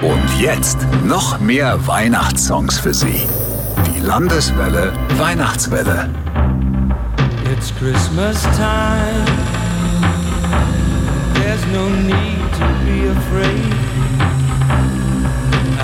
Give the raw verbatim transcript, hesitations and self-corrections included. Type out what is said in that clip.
Und jetzt noch mehr Weihnachtssongs für Sie. Die Landeswelle Weihnachtswelle. It's Christmas time. There's no need to be afraid.